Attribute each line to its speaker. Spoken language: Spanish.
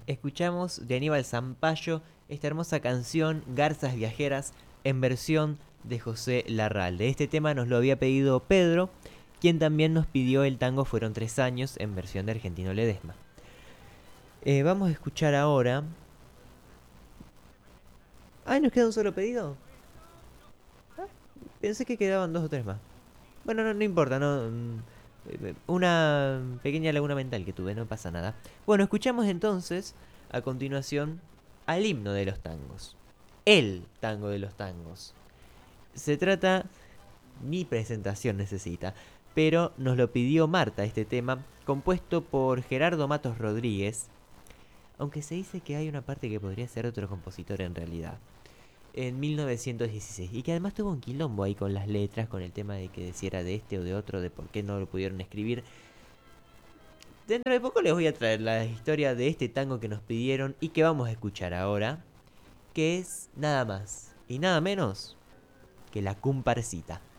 Speaker 1: escuchamos de Aníbal Zampayo esta hermosa canción Garzas Viajeras en versión de José Larralde. Este tema nos lo había pedido Pedro, quien también nos pidió el tango Fueron 3 años en versión de Argentino Ledesma. Vamos a escuchar ahora... ¡Ay, nos queda un solo pedido! Ah, pensé que quedaban dos o tres más. Bueno, no importa, no... Una pequeña laguna mental que tuve, no pasa nada. Bueno, escuchamos entonces, a continuación, al himno de los tangos. El tango de los tangos. Se trata... Ni presentación necesita, pero nos lo pidió Marta este tema, compuesto por Gerardo Matos Rodríguez, aunque se dice que hay una parte que podría ser otro compositor en realidad, en 1916, y que además tuvo un quilombo ahí con las letras, con el tema de que si era de este o de otro, de por qué no lo pudieron escribir. Dentro de poco les voy a traer la historia de este tango que nos pidieron y que vamos a escuchar ahora, que es nada más y nada menos que La Comparsita.